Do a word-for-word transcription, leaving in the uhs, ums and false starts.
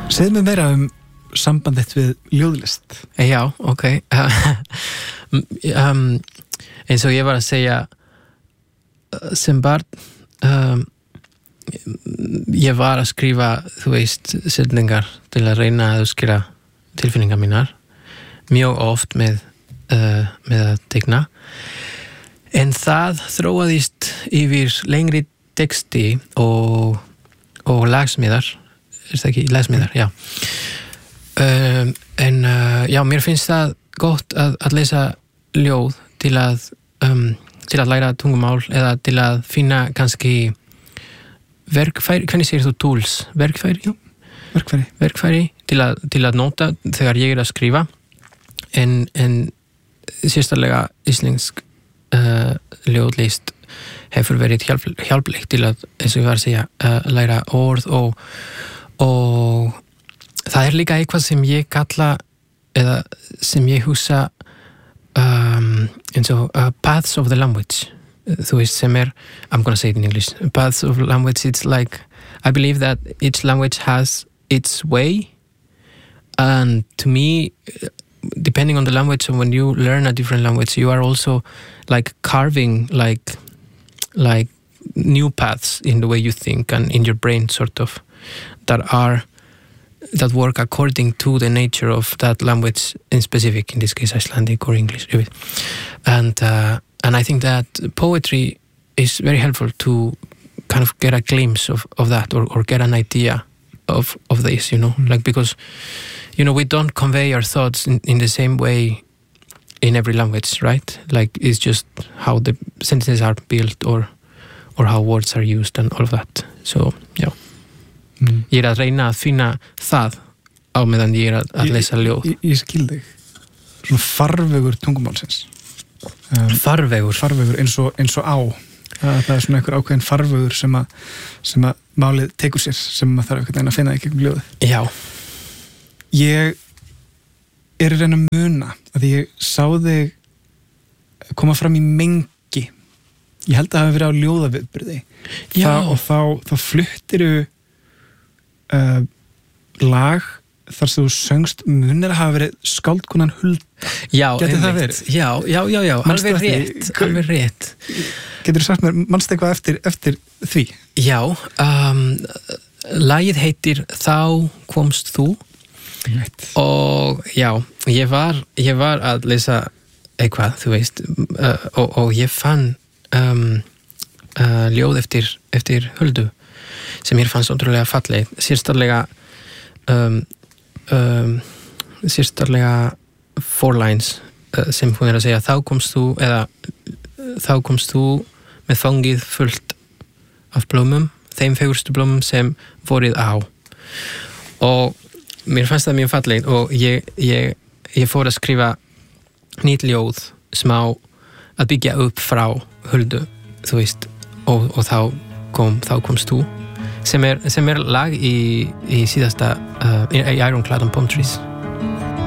Segðu mér meira um sambandið við ljóðlist. Já, ok. um, eins og ég var að segja sem barn um, ég var að skrifa, þú veist, setningar til að reyna að útskýra tilfinningar mínar mjög oft með, uh, með að tegna. En það þróaðist yfir lengri texti og, og lagsmíðar, er það ekki? Lagsmíðar, já. Um, en uh, já, mér finnst það gott að, að lesa ljóð til að, um, til að læra tungumál eða til að finna kannski verkfæri, hvernig segir þú tools? Verkfæri? Já, verkfæri. Verkfæri til að, til að nota þegar ég er að skrifa. En, en sérstaklega íslensk uh, ljóðlist hefur verið hjálp, hjálplegt til að, eins og ég var að segja, uh, læra orð og, og það er líka eitthvað sem ég kalla eða sem ég hugsa um, eins og uh, paths of the language. Þú veist sem er, I'm gonna say it in English, paths of language, it's like, I believe that each language has its way, and to me, depending on the language, when you learn a different language, you are also like carving like like new paths in the way you think and in your brain, sort of, that are that work according to the nature of that language in specific, in this case Icelandic or English. And uh, and I think that poetry is very helpful to kind of get a glimpse of, of that or, or get an idea of, of this, you know, mm-hmm. like because, you know, we don't convey our thoughts in, in the same way in every language, right? Like it's just how the sentences are built or or how words are used and all of that. So, yeah. Mm. Ég er að reyna að finna það á meðan ég er að, að lesa ljóð. Ég, ég skil þig. Svona farvegur tungumálsins. Um, farvegur? Farvegur eins og, eins og á. Það, það er svona einhver ákveðin farvegur sem að, sem að málið tekur sér, sem maður þarf einhvern veginn að finna ekki um ljóðið. Já. Ég er að reyna að muna að ég sá þig koma fram í mengi. Ég held að það hafi verið á ljóðaviðburði. Já. Það, og þá, þá fluttiru uh, lag þar sem þú söngst munir að hafa verið skáldkonan Hulda. Já, Gæti það verið? Já, já, já, já. alveg rétt, alveg rétt. Getur þú sagt mér, manstu eitthvað eftir, eftir því? Já, um, lagið heitir Þá komst þú. Right. Og já, ég var, ég var að lesa eitthvað, þú veist, uh, og, og ég fann um, uh, ljóð eftir, eftir Huldu sem ég fannst ótrúlega falleg, sérstaklega um, um, sérstaklega four lines uh, sem hún er að segja þá komst þú, eða þá komst þú með fangið fullt af blómum, þeim fegurstu blómum sem vorið á. Og mér fannst það mjög falleg og ég, ég, ég fór að skrifa nýtt ljóð smá að byggja upp frá Huldu, þú veist, og, og þá kom þá komst þú sem er, sem er lag í, í síðasta uh, í Ironclad on Palm Trees.